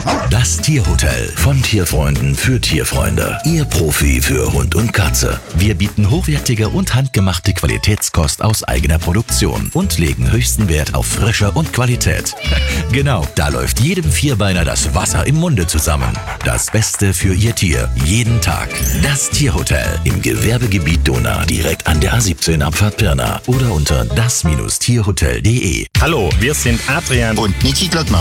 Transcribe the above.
Das Tierhotel von Tierfreunden für Tierfreunde. Ihr Profi für Hund und Katze. Wir bieten hochwertige und handgemachte Qualitätskost aus eigener Produktion und legen höchsten Wert auf Frische und Qualität. Genau, da läuft jedem Vierbeiner das Wasser im Munde zusammen. Das Beste für Ihr Tier, jeden Tag. Das Tierhotel im Gewerbegebiet Donau, direkt an der A17 Abfahrt Pirna oder unter das-tierhotel.de. Hallo, wir sind Adrian und Niki Glottner.